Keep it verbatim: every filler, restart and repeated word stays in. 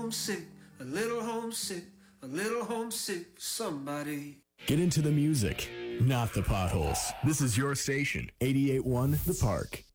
homesick, a little homesick, a little homesick for somebody. Get into the music, not the potholes. This is your station, eighty-eight point one The Park.